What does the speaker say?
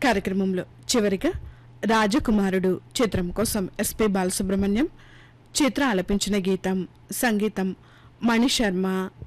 కార్యక్రమంలో చివరిగా రాజకుమారుడు చిత్రం కోసం ఎస్పి బాలసుబ్రహ్మణ్యం చిత్ర ఆలపించిన గీతం సంగీతం మణిశర్మ